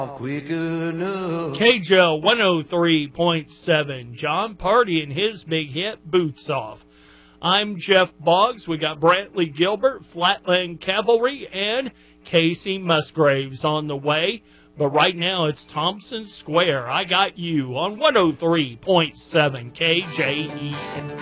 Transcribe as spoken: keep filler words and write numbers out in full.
quick enough. K J O one oh three point seven. John Party and his big hit, Boots Off. I'm Jeff Boggs. We got Brantley Gilbert, Flatland Cavalry, and Casey Musgraves on the way. But right now it's Thompson Square. I Got You on one oh three point seven K J E.